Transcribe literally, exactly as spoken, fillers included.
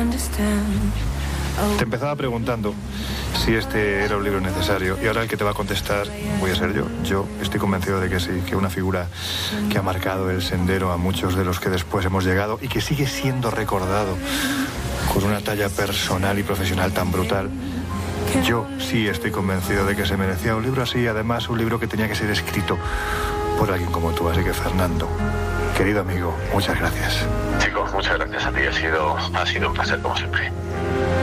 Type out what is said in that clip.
Te empezaba preguntando si este era un libro necesario y ahora el que te va a contestar voy a ser yo. Yo estoy convencido de que sí, que una figura que ha marcado el sendero a muchos de los que después hemos llegado y que sigue siendo recordado con una talla personal y profesional tan brutal. Yo sí estoy convencido de que se merecía un libro así, además un libro que tenía que ser escrito por alguien como tú. Así que, Fernando, querido amigo, muchas gracias. Chicos, muchas gracias a ti, ha sido, ha sido un placer como siempre.